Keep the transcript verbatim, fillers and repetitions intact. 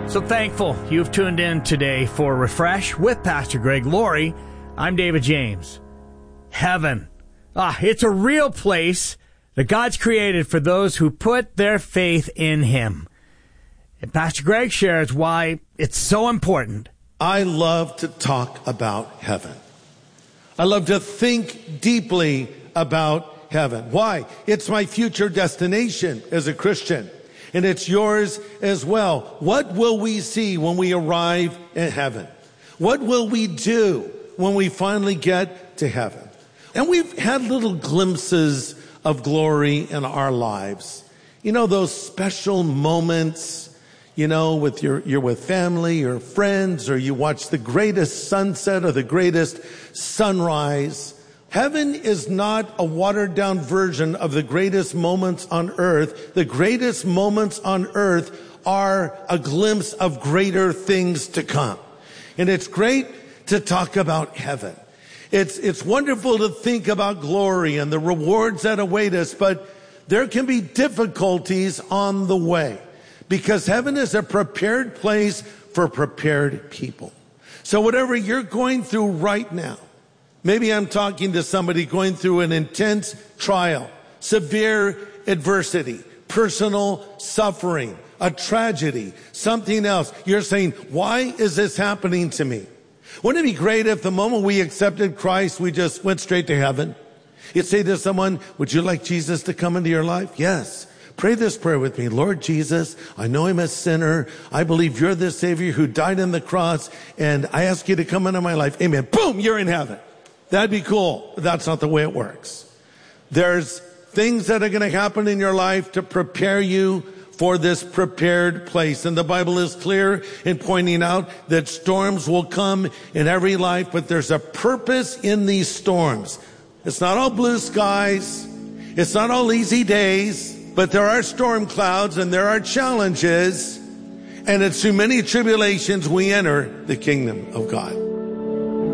So thankful you've tuned in today for Refresh with Pastor Greg Laurie. I'm David James. Heaven. Ah, it's a real place that God's created for those who put their faith in Him. And Pastor Greg shares why it's so important. I love to talk about heaven. I love to think deeply about heaven. Why? It's my future destination as a Christian. And it's yours as well. What will we see when we arrive in heaven? What will we do when we finally get to heaven? And we've had little glimpses of glory in our lives. You know, those special moments, you know, with your, you're with family or friends, or you watch the greatest sunset or the greatest sunrise. Heaven is not a watered down version of the greatest moments on earth. The greatest moments on earth are a glimpse of greater things to come. And it's great to talk about heaven. It's, it's wonderful to think about glory and the rewards that await us, but there can be difficulties on the way because heaven is a prepared place for prepared people. So whatever you're going through right now, maybe I'm talking to somebody going through an intense trial, severe adversity, personal suffering, a tragedy, something else. You're saying, why is this happening to me? Wouldn't it be great if the moment we accepted Christ, we just went straight to heaven? You'd say to someone, would you like Jesus to come into your life? Yes. Pray this prayer with me. Lord Jesus, I know I'm a sinner. I believe you're the Savior who died on the cross, and I ask you to come into my life. Amen. Boom, you're in heaven. That'd be cool. But that's not the way it works. There's things that are going to happen in your life to prepare you for this prepared place. And the Bible is clear in pointing out that storms will come in every life, but there's a purpose in these storms. It's not all blue skies. It's not all easy days, but there are storm clouds and there are challenges. And it's through many tribulations we enter the kingdom of God.